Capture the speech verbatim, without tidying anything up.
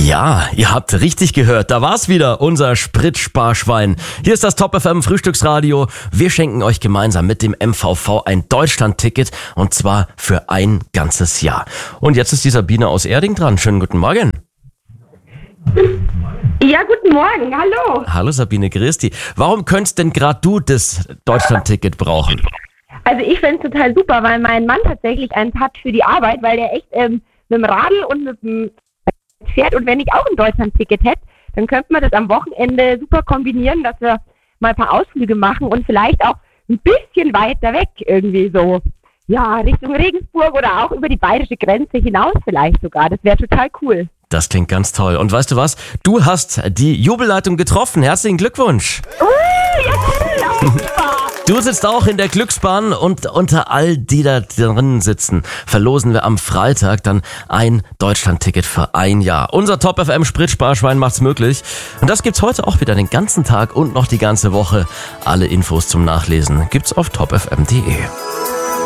Ja, ihr habt richtig gehört. Da war's wieder, unser Spritsparschwein. Hier ist das Top F M Frühstücksradio. Wir schenken euch gemeinsam mit dem M V V ein Deutschland-Ticket und zwar für ein ganzes Jahr. Und jetzt ist die Sabine aus Erding dran. Schönen guten Morgen. Ja, guten Morgen. Hallo. Hallo Sabine, grüß dich. Warum könntest denn gerade du das Deutschland-Ticket brauchen? Also ich fände es total super, weil mein Mann tatsächlich eins hat für die Arbeit, weil der echt ähm, mit dem Radl und mit dem fährt. Und wenn ich auch ein Deutschland-Ticket hätte, dann könnte man das am Wochenende super kombinieren, dass wir mal ein paar Ausflüge machen und vielleicht auch ein bisschen weiter weg irgendwie so. Ja, Richtung Regensburg oder auch über die bayerische Grenze hinaus vielleicht sogar. Das wäre total cool. Das klingt ganz toll. Und weißt du was? Du hast die Jubelleitung getroffen. Herzlichen Glückwunsch. Uh, ja, cool. Du sitzt auch in der Glücksbahn und unter all die da drin sitzen, verlosen wir am Freitag dann ein Deutschland-Ticket für ein Jahr. Unser Top F M Spritsparschwein macht's möglich. Und das gibt's heute auch wieder den ganzen Tag und noch die ganze Woche. Alle Infos zum Nachlesen gibt's auf top f m punkt d e.